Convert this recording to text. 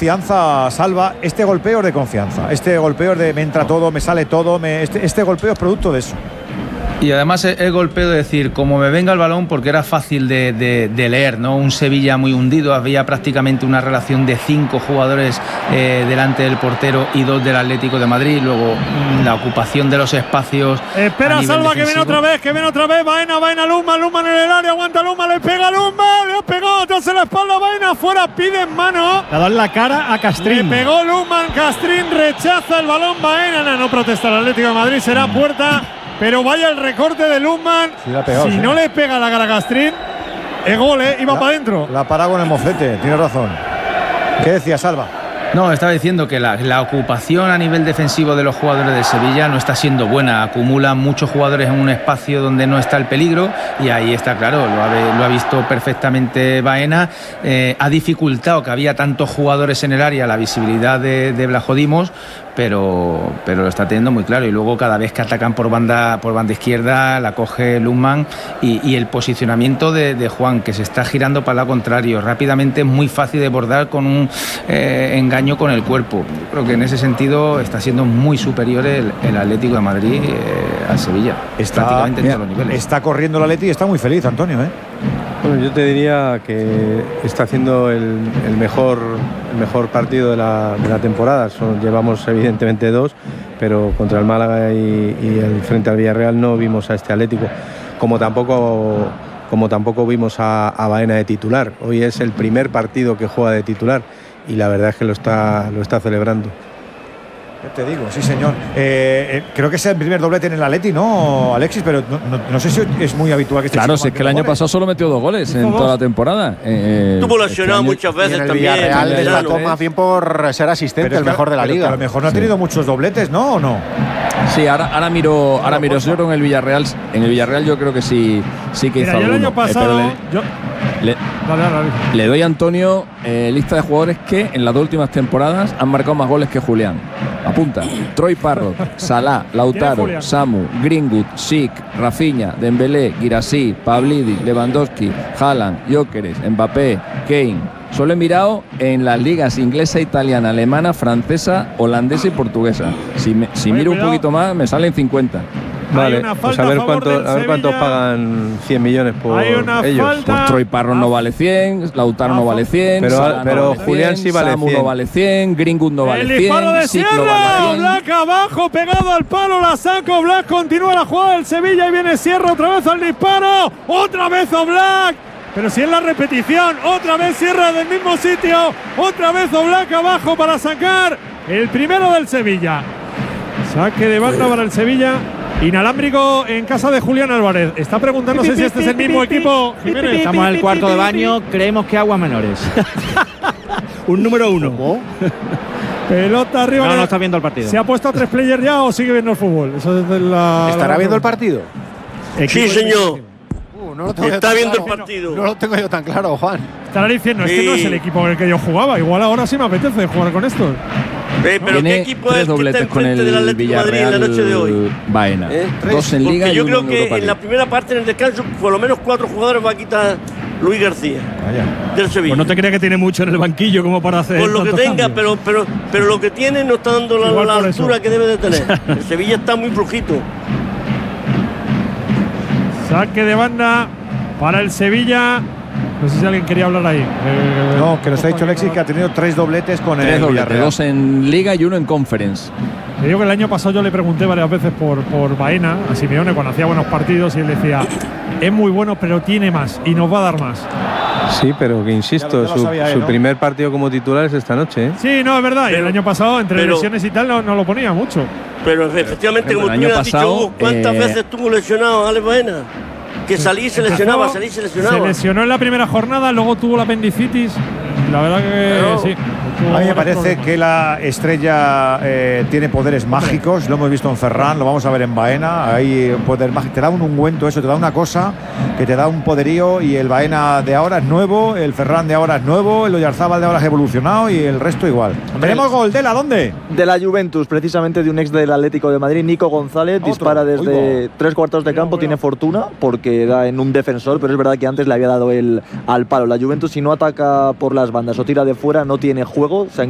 confianza, Salva. Este golpeo es de confianza. Este golpeo es de me entra todo, me sale todo. Este golpeo es producto de eso. Y además el golpeo de decir, como me venga el balón, porque era fácil de leer, ¿no? Un Sevilla muy hundido, había prácticamente una relación de 5 jugadores delante del portero y 2 del Atlético de Madrid. Luego la ocupación de los espacios. Espera, Salva, que viene otra vez, Baena, Luma en el área, aguanta Luma, le pega Luma, le ha pegado atrás en la espalda, Baena, fuera, pide mano. Le ha dado en la cara a Castrín. Le pegó Luma, Castrín rechaza el balón, Baena, no protesta el Atlético de Madrid, será puerta. Pero vaya el recorte de Lundman. Si no le pega la cara a Castrín, es gol, iba para adentro. La paró con el moflete, tiene razón. ¿Qué decía, Salva? No, estaba diciendo que la ocupación a nivel defensivo de los jugadores de Sevilla no está siendo buena. Acumulan muchos jugadores en un espacio donde no está el peligro y ahí está claro, lo ha visto perfectamente Baena. Ha dificultado que había tantos jugadores en el área la visibilidad de Vlachodimos, pero lo está teniendo muy claro. Y luego cada vez que atacan por banda izquierda la coge Lundman y el posicionamiento de Juan, que se está girando para el lado contrario rápidamente, es muy fácil de bordar con un engaño con el cuerpo. Yo creo que en ese sentido está siendo muy superior el Atlético de Madrid al Sevilla, prácticamente en todos los niveles. Está corriendo el Atleti y está muy feliz, Antonio, Bueno, yo te diría que está haciendo el mejor partido de la temporada. Llevamos evidentemente 2, pero contra el Málaga y el frente al Villarreal no vimos a este Atlético, como tampoco vimos a Baena de titular. Hoy es el primer partido que juega de titular y la verdad es que lo está celebrando. Te digo, sí señor. Creo que es el primer doblete en el Atleti, ¿no, Alexis? Pero no sé si es muy habitual que esté. Claro, si es que el año pasado solo metió 2 goles en toda la temporada. Tuvo lesionado muchas veces el también. Villarreal desbató más bien por ser asistente, el mejor de la liga. A lo mejor no ha tenido muchos dobletes, ¿no? ¿O no? Sí, ahora miro yo creo en el Villarreal yo creo que sí que hizo alguno. El año pasado le doy a Antonio lista de jugadores que en las 2 últimas temporadas han marcado más goles que Julián. Apunta: Troy Parrott, Salah, Lautaro, Samu, Greenwood, Schick, Rafinha, Dembélé, Guirassy, Pavlidis, Lewandowski, Haaland, Gyökeres, Mbappé, Kane. Solo he mirado en las ligas inglesa, italiana, alemana, francesa, holandesa y portuguesa. Si miro un poquito más me salen 50. Vale, pues a ver cuántos pagan 100 millones por ellos. Pues Troy Parrott no vale 100, Lautaro no vale 100, pero Julián sí vale 100. Samu no vale 100, Greenwood no vale 100. El disparo de Schick Sierra, no vale 100. Black abajo, pegado al palo, la saca Black, continúa la jugada del Sevilla y viene Sierra otra vez al disparo, otra vez Oblak. Pero si es la repetición, otra vez Sierra del mismo sitio, otra vez Oblak abajo para sacar el primero del Sevilla. Saque de banda para el Sevilla. Inalámbrico en casa de Julián Álvarez. Está preguntando si este es el mismo equipo, Jiménez. Estamos en el cuarto de baño, creemos que aguas menores. Un número 1. Pelota arriba. No está viendo el partido. ¿Se ha puesto a 3 players ya o sigue viendo el fútbol? Eso es ¿Estará viendo el partido? Sí, señor. Está viendo el partido. No lo tengo yo tan claro, Juan. Estará diciendo, este no es el equipo con el que yo jugaba. Igual ahora sí me apetece jugar con estos. Pero ¿qué equipo es el que está enfrente del Atlético de Madrid en la noche de hoy? Baena. 2 en Liga y 1 en Europa. Yo creo que en la primera parte, en el descanso, por lo menos 4 jugadores va a quitar Luis García del Sevilla. Pues no te creas que tiene mucho en el banquillo como para hacer. Por lo que tenga, pero lo que tiene no está dando la altura que debe de tener. El Sevilla está muy flojito. Saque de banda para el Sevilla. No sé si alguien quería hablar ahí. No, que nos ha dicho Alexis que ha tenido 3 dobletes con el Villarreal. 2 en Liga y 1 en Conference. Te digo que el año pasado yo le pregunté varias veces por Baena a Simeone cuando hacía buenos partidos y él decía, es muy bueno pero tiene más y nos va a dar más. Sí, pero que insisto, su primer partido como titular es esta noche. Sí, no, es verdad. Y el año pasado, entre lesiones y tal, no lo ponía mucho. Pero efectivamente, como tú me has dicho, ¿cuántas veces estuvo lesionado Alex Baena? Que salí y se lesionaba, Se lesionó en la primera jornada, luego tuvo la apendicitis. La verdad que sí. A mí me parece que la estrella tiene poderes mágicos. Lo hemos visto en Ferran, lo vamos a ver en Baena. Hay poder mágico. Te da un ungüento, eso, te da una cosa que te da un poderío. Y el Baena de ahora es nuevo, el Ferran de ahora es nuevo, el Oyarzábal de ahora es evolucionado y el resto igual. Tenemos gol de la ¿dónde? De la Juventus, precisamente de un ex del Atlético de Madrid, Nico González. Dispara desde 3 cuartos de campo, tiene fortuna porque da en un defensor, pero es verdad que antes le había dado al palo. La Juventus, si no ataca por las bandas o tira de fuera, no tiene juego.